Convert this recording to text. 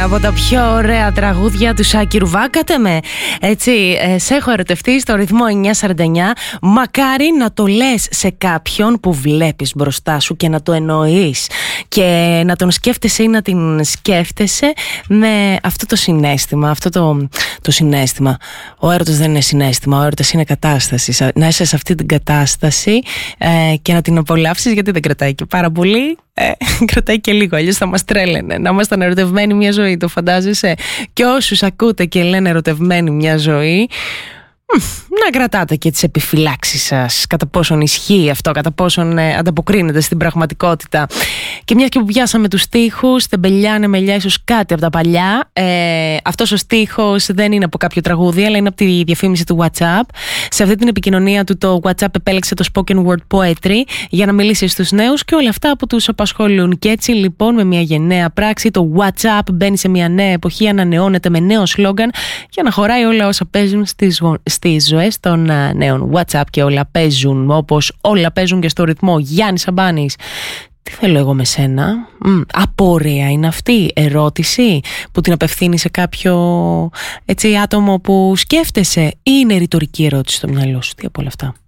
από τα πιο ωραία τραγούδια του Σάκη Ρουβά. Κάτε με, έτσι, σε έχω ερωτευτεί στο ρυθμό 949. Μακάρι να το λες σε κάποιον που βλέπεις μπροστά σου και να το εννοείς και να τον σκέφτεσαι ή να την σκέφτεσαι με αυτό το συναίσθημα. Αυτό το συναίσθημα. Ο έρωτας δεν είναι συναίσθημα, ο έρωτας είναι κατάσταση. Να είσαι σε αυτή την κατάσταση και να την απολαύσεις, γιατί δεν κρατάει και πάρα πολύ. Κρατάει και λίγο, αλλιώς θα μας τρέλαινε. Να ήμασταν ερωτευμένοι μια ζωή, το φαντάζεσαι? Και όσους ακούτε και λένε ερωτευμένοι μια ζωή, να κρατάτε και τις επιφυλάξεις σας, κατά πόσον ισχύει αυτό, κατά πόσον ανταποκρίνεται στην πραγματικότητα. Και μιας και που πιάσαμε τους στίχους, τεμπελιάνε μελιά, ίσως κάτι από τα παλιά. Αυτός ο στίχος δεν είναι από κάποιο τραγούδι, αλλά είναι από τη διαφήμιση του WhatsApp. Σε αυτή την επικοινωνία του το WhatsApp επέλεξε το spoken word poetry για να μιλήσει στους νέους και όλα αυτά που τους απασχολούν. Και έτσι λοιπόν, με μια γενναία πράξη, το WhatsApp μπαίνει σε μια νέα εποχή, ανανεώνεται με νέο σλόγγαν για να χωράει όλα όσα παίζουν στις ζωές των νέων. WhatsApp και όλα παίζουν, όπως όλα παίζουν και στο ρυθμό. Γιάννη Σαμπάνης, τι θέλω εγώ με σένα? Απορία είναι αυτή, ερώτηση που την απευθύνει σε κάποιο έτσι άτομο που σκέφτεσαι, ή είναι ρητορική ερώτηση στο μυαλό σου? Τι από όλα αυτά?